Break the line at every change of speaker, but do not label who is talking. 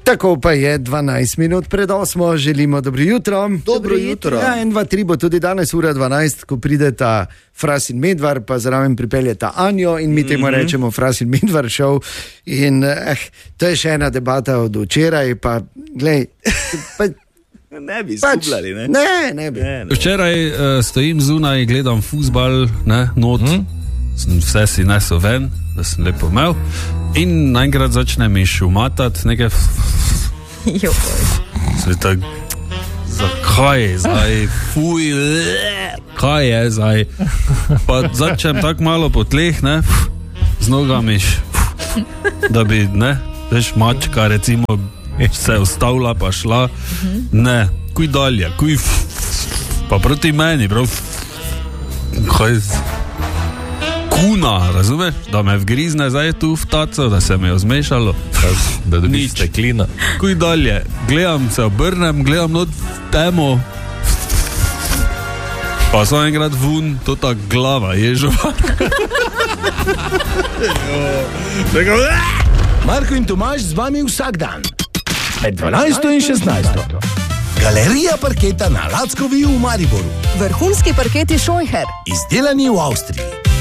Tako pa je 12 minut pred 8, želimo dobro jutro.
Dobro jutro.
Ja, 1, 2, 3 bo tudi danes ura 12, ko prideta Fras in Medvar, pa zraven pripeljeta Anjo in mi temu rečemo Fras in Medvar show. In to je še ena debata od včeraj, pa glej...
Ne bi izgubljali, ne?
Ne bi.
Včeraj stojim zunaj, gledam fuzbal, not, vse si nesel ven, da sem lepo imel in naenkrat začne mi šumatati nekaj se tako, zakaj je zdaj, fuj, kaj je zdaj, pa začnem tako malo po tleh, z nogami, da bi, veš, mačka recimo se ustavila pa šla, ne, kuj dalje, pa proti meni, prav, kaj, kuna, razumeš, da me vgrizne zdaj tu v taco, da se me je zmešalo,
da dobiš steklina.
Kuj dalje, gledam, se obrnem, gledam not temo, pa sem enkrat vun, to ta glava ježova.
Marko in Tomaž z vami vsak dan. Med 12 in 16. Galerija parketa na Lackovi v Mariboru.
Vrhunski parketi Scheucher.
Izdelani v Avstriji.